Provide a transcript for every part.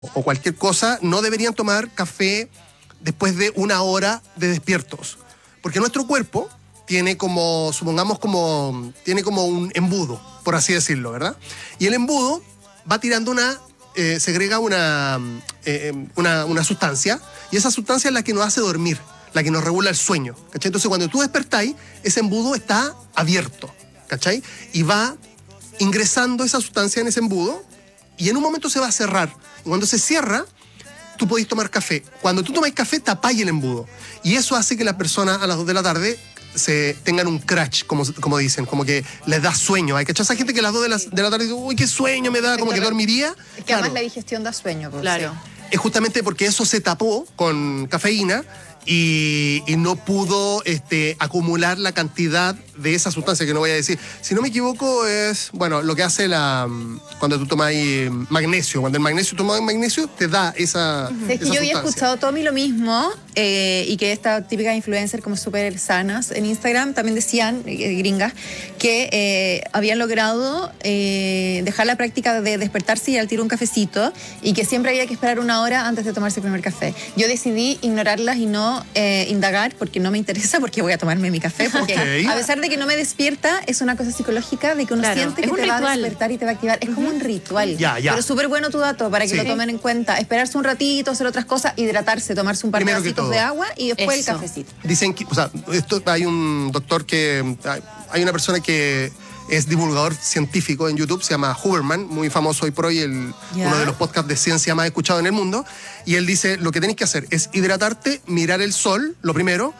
o cualquier cosa, no deberían tomar café después de 1 hora de despiertos. Porque nuestro cuerpo tiene como, supongamos, tiene como un embudo, por así decirlo, ¿verdad? Y el embudo va tirando segrega una sustancia, y esa sustancia es la que nos hace dormir, la que nos regula el sueño, ¿cachai? Entonces cuando tú despertáis, ese embudo está abierto, ¿cachai? Y va ingresando esa sustancia en ese embudo, y en un momento se va a cerrar. Y cuando se cierra, tú podés tomar café. Cuando tú tomáis café, tapáis el embudo. Y eso hace que las personas a las 2 de la tarde tengan un crash, como dicen, como que les da sueño. Hay que echar a esa gente que a las 2 de la tarde dice, uy, qué sueño me da, como que dormiría. Es que además la digestión da sueño. Pues, claro. Sí. Es justamente porque eso se tapó con cafeína y no pudo acumular la cantidad de esa sustancia, que no voy a decir. Si no me equivoco, es, bueno, lo que hace cuando tú tomas magnesio. Cuando el magnesio, tomas magnesio, te da esa Es que yo había escuchado, Tommy, lo mismo, y que estas típicas influencers como súper sanas en Instagram también decían, gringas, que habían logrado dejar la práctica de despertarse y al tiro un cafecito, y que siempre había que esperar 1 hora antes de tomarse el primer café. Yo decidí ignorarlas y no indagar, porque no me interesa, porque voy a tomarme mi café, porque a pesar de que no me despierta, es una cosa psicológica de que uno siente que te va a despertar y te va a activar. Es como un ritual. Pero súper bueno tu dato, para que lo tomen en cuenta. Esperarse un ratito, hacer otras cosas, hidratarse, tomarse un par de vasitos de agua y después el cafecito. Dicen que, o sea, hay un doctor hay una persona que es divulgador científico en YouTube, se llama Huberman, muy famoso hoy por hoy, uno de los podcasts de ciencia más escuchados en el mundo, y él dice, lo que tenés que hacer es hidratarte, mirar el sol, lo primero,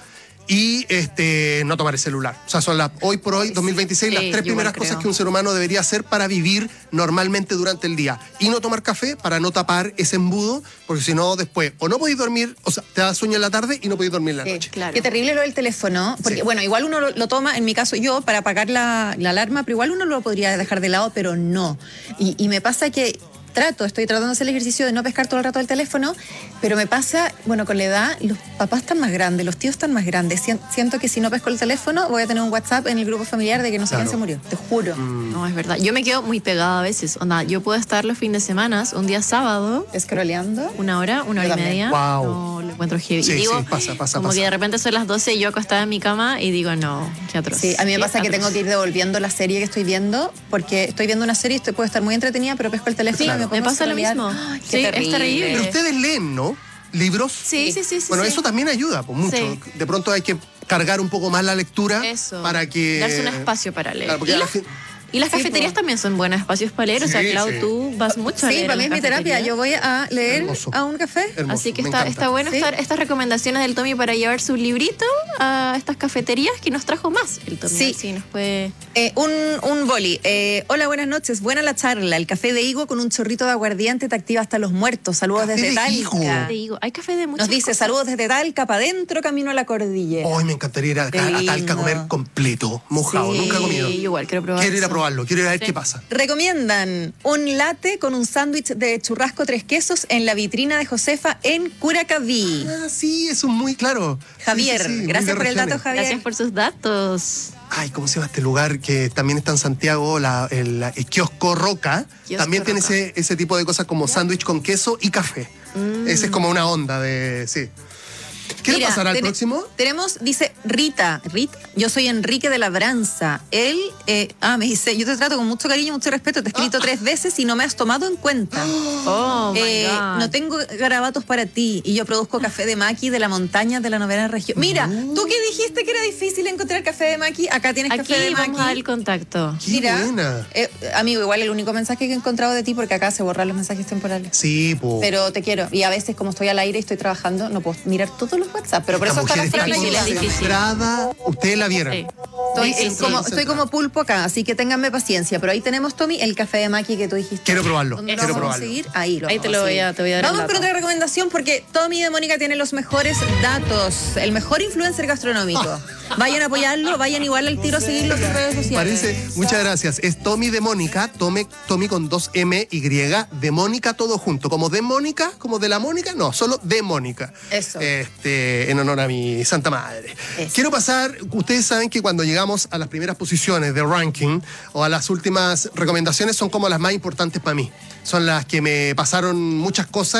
y no tomar el celular. O sea, son hoy por hoy, 2026, las 3 primeras cosas que un ser humano debería hacer para vivir normalmente durante el día. Y no tomar café para no tapar ese embudo, porque si no, después, o no podéis dormir, o sea, te da sueño en la tarde y no podéis dormir en la noche. Claro. Qué terrible lo del teléfono, porque bueno, igual uno lo toma, en mi caso yo, para apagar la alarma, pero igual uno lo podría dejar de lado, pero no. Y me pasa que estoy tratando de hacer el ejercicio de no pescar todo el rato el teléfono, pero me pasa, bueno, con la edad, los papás están más grandes, los tíos están más grandes. Siento que si no pesco el teléfono, voy a tener un WhatsApp en el grupo familiar de que no sé quién se murió, te juro. No, es verdad. Yo me quedo muy pegada a veces. Onda, yo puedo estar los fines de semana, un día sábado, scrolleando. 1 hora, 1 hora y media. Wow. No, lo encuentro heavy. Sí, y digo, pasa. Como que de repente son las 12 y yo acostada en mi cama y digo, no, qué atroz. Sí, a mí me pasa que tengo que ir devolviendo la serie que estoy viendo, porque estoy viendo una serie y puede estar muy entretenida, pero pesco el teléfono y me pasa lo mismo. Ay, Sí, es terrible. Pero ustedes leen, ¿no? ¿Libros? Sí. Bueno, eso también ayuda, pues, mucho. Sí. De pronto hay que cargar un poco más la lectura. Eso. Para que... darse un espacio para leer. Claro, y las cafeterías también son buenos espacios para leer. O sea, Clau, tú vas mucho a leer. Sí, para mí es mi terapia. Yo voy a leer a un café. Hermoso, así que me está bueno estas recomendaciones del Tommy para llevar su librito a estas cafeterías que nos trajo más el Tommy. Sí, nos puede... un boli. Hola, buenas noches. Buena la charla. El café de higo con un chorrito de aguardiente te activa hasta los muertos. Saludos desde Talca. Hay café de muchas Nos dice, cosas. saludos desde Talca, para adentro, camino a la cordillera. Hoy me encantaría ir a Talca a comer completo, mojado. Nunca he comido. Sí, igual, quiero probar. Quiero ir a probarlo, quiero ir a ver qué pasa. Recomiendan un latte con un sándwich de churrasco 3 quesos en la vitrina de Josefa en Curacaví. Ah, sí, eso es muy claro. Javier, Sí, gracias por el dato, regiones. Javier. Gracias por sus datos. Ay, ¿cómo se llama este lugar que también está en Santiago? El Kiosco Roca. Kiosco También tiene Roca. ese tipo de cosas como sándwich con queso y café. Ese es como una onda de... Sí. ¿Quiere pasar al próximo? Tenemos, dice Rita, yo soy Enrique de Labranza. Él, me dice, yo te trato con mucho cariño, mucho respeto, te he escrito 3 veces y no me has tomado en cuenta. Oh, my God. No tengo garabatos para ti y yo produzco café de maqui de la montaña de la 9ª región. Mira, tú que dijiste que era difícil encontrar café de maqui, acá tienes Aquí café de maqui. vamos a dar el contacto. ¡Qué Mira, buena! Amigo, igual el único mensaje que he encontrado de ti, porque acá se borran los mensajes temporales. Sí, po. Pero te quiero. Y a veces, como estoy al aire y estoy trabajando, no puedo mirar todos los WhatsApp. Pero por eso está la mujer Fran está Aguilera. concentrada. Ustedes la vieron. Sí. Estoy como pulpo acá, así que ténganme paciencia. Pero ahí tenemos, Tommy, el café de maqui que tú dijiste. Quiero probarlo. ¿Dónde Quiero lo vamos a probarlo. conseguir? Ahí Ahí te voy a dar Vamos el por dato. otra recomendación porque Tommy de Mónica tiene los mejores datos. El mejor influencer gastronómico. Vayan a apoyarlo, vayan igual al tiro a seguirlo en sus redes sociales. Parece, muchas gracias. Es Tommy de Mónica, Tommy con 2 MY, de Mónica todo junto. Como de Mónica, como de la Mónica, no, solo de Mónica. Eso. En honor a mi santa madre. Eso. Quiero pasar, ustedes saben que cuando llegamos a las primeras posiciones de ranking o a las últimas recomendaciones son como las más importantes para mí. Son las que me pasaron muchas cosas